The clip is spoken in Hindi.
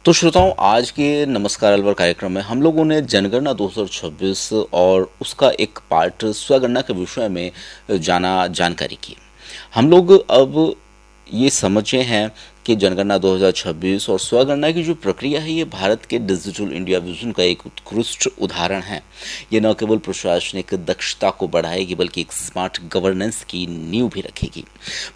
तो श्रोताओं, आज के नमस्कार अलवर कार्यक्रम में हम लोगों ने जनगणना 2026 और उसका एक पार्ट स्वगणना के विषय में जानकारी की। हम लोग अब ये समझे हैं कि जनगणना 2026 और स्वगणना की जो प्रक्रिया है, ये भारत के डिजिटल इंडिया विजन का एक उत्कृष्ट उदाहरण है। ये न केवल प्रशासनिक दक्षता को बढ़ाएगी बल्कि एक स्मार्ट गवर्नेंस की नींव भी रखेगी।